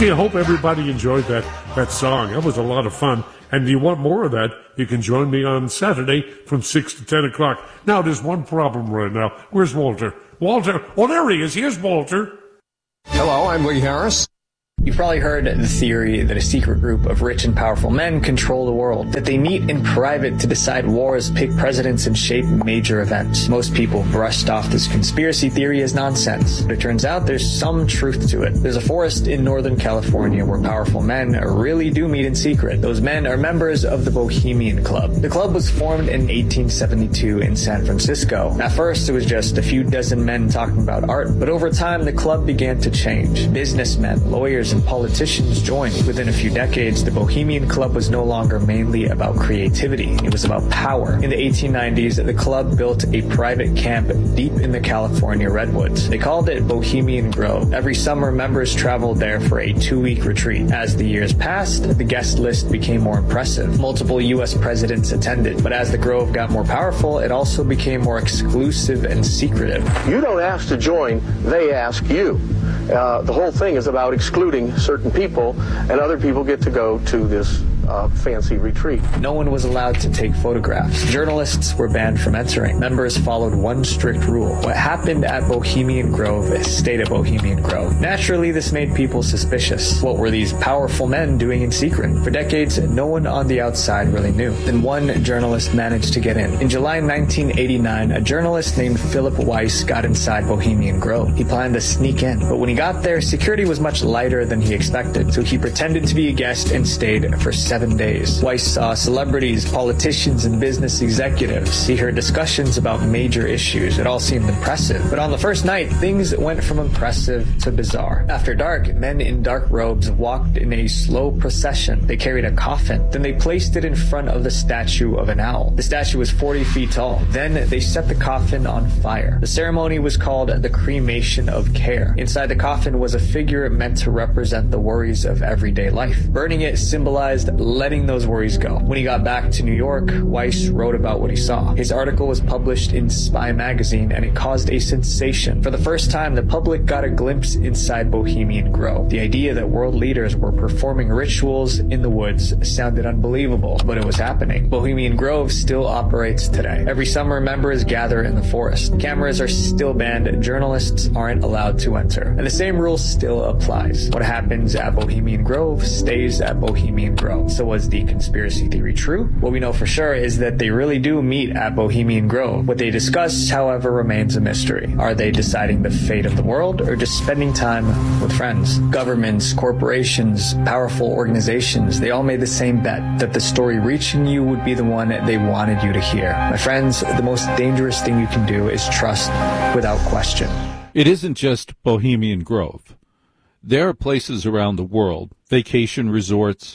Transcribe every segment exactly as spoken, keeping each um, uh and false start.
Gee, I hope everybody enjoyed that, that song. That was a lot of fun. And if you want more of that, you can join me on Saturday from six to ten o'clock. Now, there's one problem right now. Where's Walter? Walter? Oh, there he is. Here's Walter. Hello, I'm Lee Harris. You've probably heard the theory that a secret group of rich and powerful men control the world, that they meet in private to decide wars, pick presidents, and shape major events. Most people brushed off this conspiracy theory as nonsense, but it turns out there's some truth to it. There's a forest in Northern California where powerful men really do meet in secret. Those men are members of the Bohemian Club. The club was formed in eighteen seventy-two in San Francisco. At first, it was just a few dozen men talking about art, but over time, the club began to change. Businessmen, lawyers, and politicians joined. Within a few decades, the Bohemian Club was no longer mainly about creativity. It was about power. In the eighteen nineties, the club built a private camp deep in the California redwoods. They called it Bohemian Grove. Every summer, members traveled there for a two-week retreat. As the years passed, the guest list became more impressive. Multiple U S presidents attended, but as the Grove got more powerful, it also became more exclusive and secretive. You don't ask to join, they ask you. Uh, the whole thing is about excluding certain people, and other people get to go to this uh, fancy retreat. No one was allowed to take photographs. Journalists were banned from entering. Members followed one strict rule. What happened at Bohemian Grove stayed at Bohemian Grove. Naturally, this made people suspicious. What were these powerful men doing in secret? For decades, no one on the outside really knew. Then one journalist managed to get in. In July nineteen eighty-nine, a journalist named Philip Weiss got inside Bohemian Grove. He planned to sneak in, but when he got there, security was much lighter than he expected, so he pretended to be a guest and stayed for seven days. Weiss saw celebrities, politicians, and business executives. He heard discussions about major issues. It all seemed impressive. But on the first night, things went from impressive to bizarre. After dark, men in dark robes walked in a slow procession. They carried a coffin. Then they placed it in front of the statue of an owl. The statue was forty feet tall. Then they set the coffin on fire. The ceremony was called the cremation of care. Inside the coffin was a figure meant to represent the worries of everyday life. Burning it symbolized letting those worries go. When he got back to New York, Weiss wrote about what he saw. His article was published in Spy magazine, and it caused a sensation. For the first time, the public got a glimpse inside Bohemian Grove. The idea that world leaders were performing rituals in the woods sounded unbelievable, but it was happening. Bohemian Grove still operates today. Every summer, members gather in the forest. Cameras are still banned. Journalists aren't allowed to enter. And the same rule still applies. What happens at Bohemian Grove stays at Bohemian Grove. So was the conspiracy theory true? What we know for sure is that they really do meet at Bohemian Grove. What they discuss, however, remains a mystery. Are they deciding the fate of the world or just spending time with friends? Governments, corporations, powerful organizations, they all made the same bet that the story reaching you would be the one they wanted you to hear. My friends, the most dangerous thing you can do is trust without question. It isn't just Bohemian Grove. There are places around the world, vacation resorts,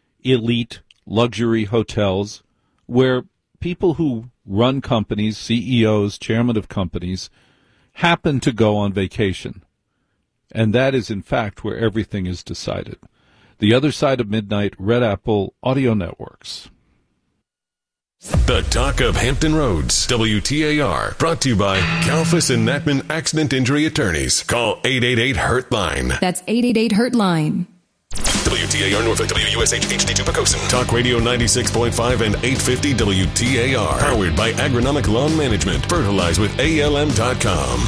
elite luxury hotels, where people who run companies, C E Os, chairmen of companies, happen to go on vacation. And that is, in fact, where everything is decided. The Other Side of Midnight, Red Apple Audio Networks. The Talk of Hampton Roads, W T A R, brought to you by Kalfas and Natman Accident Injury Attorneys. Call eight eight eight, hurt line. That's eight eight eight, hurt line. W T A R Norfolk, W U S H H D two Pocosin. Talk Radio ninety-six point five and eight fifty W T A R. Powered by Agronomic Lawn Management. Fertilize with A L M dot com.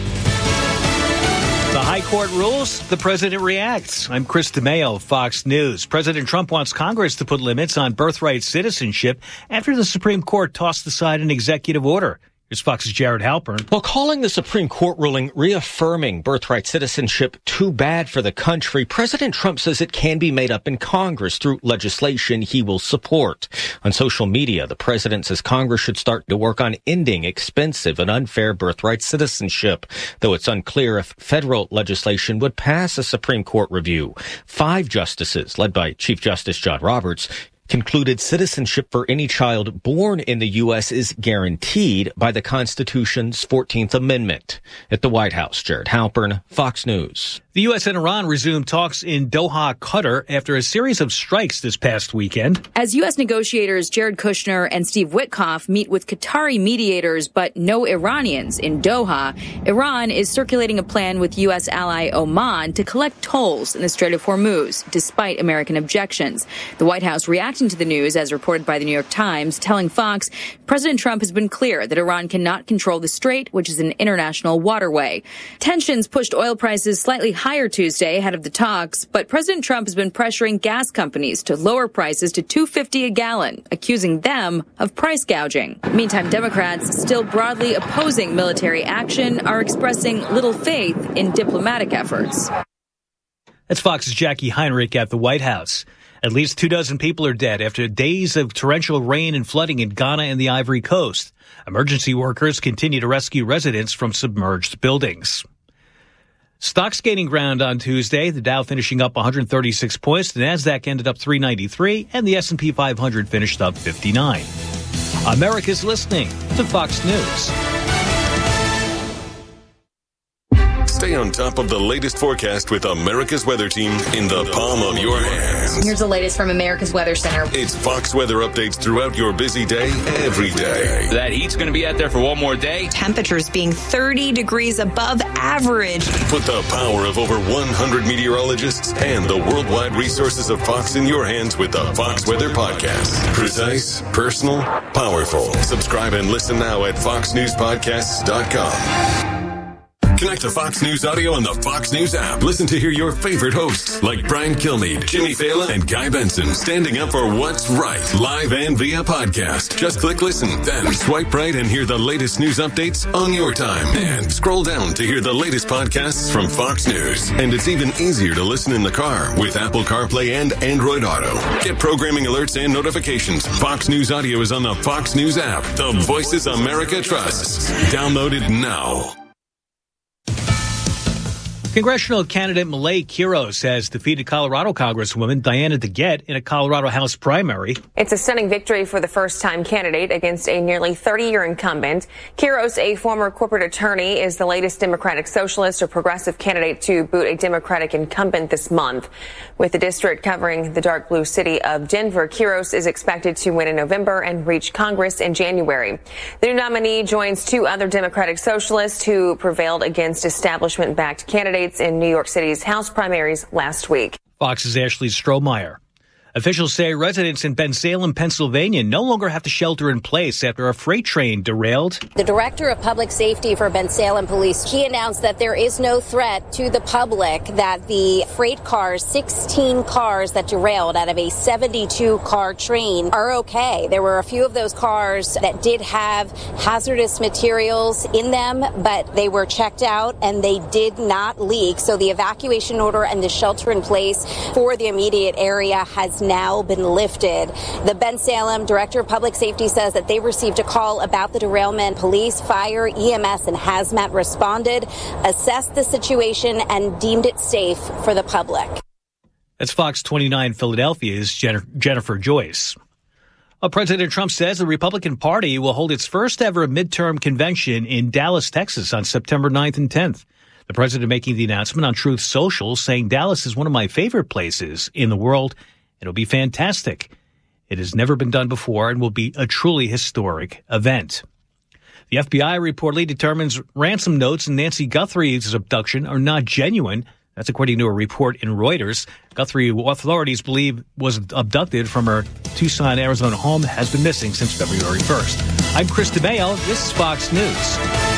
The High Court rules, the president reacts. I'm Chris DeMeo, Fox News. President Trump wants Congress to put limits on birthright citizenship after the Supreme Court tossed aside an executive order. Here's Fox's Jared Halpern. Well, calling the Supreme Court ruling reaffirming birthright citizenship too bad for the country, President Trump says it can be made up in Congress through legislation he will support. On social media, the president says Congress should start to work on ending expensive and unfair birthright citizenship, though it's unclear if federal legislation would pass a Supreme Court review. Five justices, led by Chief Justice John Roberts, concluded citizenship for any child born in the U S is guaranteed by the Constitution's fourteenth Amendment. At the White House, Jared Halpern, Fox News. The U S and Iran resumed talks in Doha, Qatar, after a series of strikes this past weekend. As U S negotiators Jared Kushner and Steve Witkoff meet with Qatari mediators but no Iranians in Doha, Iran is circulating a plan with U S ally Oman to collect tolls in the Strait of Hormuz, despite American objections. The White House reacting to the news, as reported by the New York Times, telling Fox President Trump has been clear that Iran cannot control the strait, which is an international waterway. Tensions pushed oil prices slightly higher Tuesday ahead of the talks, but President Trump has been pressuring gas companies to lower prices to two dollars and fifty cents a gallon, accusing them of price gouging. Meantime, Democrats, still broadly opposing military action, are expressing little faith in diplomatic efforts. That's Fox's Jackie Heinrich at the White House. At least two dozen people are dead after days of torrential rain and flooding in Ghana and the Ivory Coast. Emergency workers continue to rescue residents from submerged buildings. Stocks gaining ground on Tuesday, the Dow finishing up one hundred thirty-six points, the Nasdaq ended up three ninety-three, and the S and P five hundred finished up fifty-nine. America's listening to Fox News. Stay on top of the latest forecast with America's Weather Team in the palm of your hands. Here's the latest from America's Weather Center. It's Fox weather updates throughout your busy day, every day. That heat's going to be out there for one more day. Temperatures being thirty degrees above average. Put the power of over one hundred meteorologists and the worldwide resources of Fox in your hands with the Fox Weather Podcast. Precise, personal, powerful. Subscribe and listen now at fox news podcasts dot com. Connect to Fox News Audio on the Fox News app. Listen to hear your favorite hosts like Brian Kilmeade, Jimmy Fallon, and Guy Benson standing up for what's right, live and via podcast. Just click listen, then swipe right and hear the latest news updates on your time. And scroll down to hear the latest podcasts from Fox News. And it's even easier to listen in the car with Apple CarPlay and Android Auto. Get programming alerts and notifications. Fox News Audio is on the Fox News app. The voices America trusts. Download it now. Congressional candidate Milei Quiros has defeated Colorado Congresswoman Diana DeGette in a Colorado House primary. It's a stunning victory for the first-time candidate against a nearly thirty-year incumbent. Quiros, a former corporate attorney, is the latest Democratic Socialist or progressive candidate to boot a Democratic incumbent this month. With the district covering the dark blue city of Denver, Quiros is expected to win in November and reach Congress in January. The new nominee joins two other Democratic Socialists who prevailed against establishment-backed candidates in New York City's House primaries last week. Fox's Ashley Strohmeyer. Officials say residents in Bensalem, Pennsylvania no longer have to shelter in place after a freight train derailed. The director of public safety for Bensalem Police, he announced that there is no threat to the public, that the freight cars, sixteen cars that derailed out of a seventy-two car train, are okay. There were a few of those cars that did have hazardous materials in them, but they were checked out and they did not leak. So the evacuation order and the shelter in place for the immediate area has now been lifted. The Bensalem director of public safety says that they received a call about the derailment. Police, fire, E M S, and hazmat responded, assessed the situation, and deemed it safe for the public. That's Fox twenty-nine Philadelphia's Jen- Jennifer Joyce. Well, President Trump says the Republican Party will hold its first ever midterm convention in Dallas, Texas on September ninth and tenth. The president making the announcement on Truth Social, saying Dallas is one of my favorite places in the world. It'll be fantastic. It has never been done before and will be a truly historic event. The F B I reportedly determines ransom notes in Nancy Guthrie's abduction are not genuine. That's according to a report in Reuters. Guthrie, authorities believe, was abducted from her Tucson, Arizona home, has been missing since February first. I'm Chris DeMeo. This is Fox News.